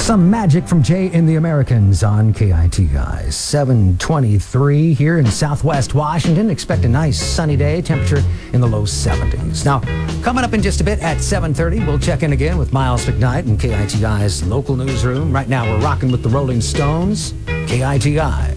Some magic from Jay and the Americans on KITI. 7:23 here in Southwest Washington. Expect a nice sunny day, temperature in the low 70s. Now, coming up in just a bit at 7:30, we'll check in again with Miles McKnight in KITI's local newsroom. Right now, we're rocking with the Rolling Stones. KITI.